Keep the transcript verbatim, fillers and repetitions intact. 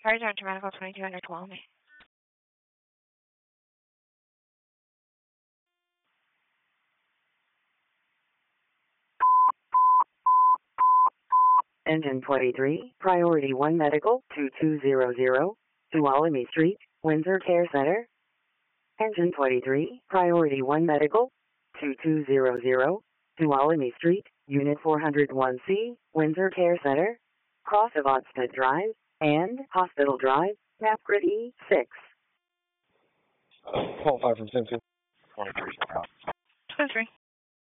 Fire Zone to Medical twenty-two hundred Tuolumne. Engine twenty-three, Priority one Medical, two two zero zero, Tuolumne Street, Windsor Care Center. Engine twenty-three, Priority one Medical, two two zero zero, Tuolumne Street, Unit four oh one C, Windsor Care Center. Cross of Odsted Drive and Hospital Drive, Napgrid E six. Call five from Simpson. twenty-three. twenty-three.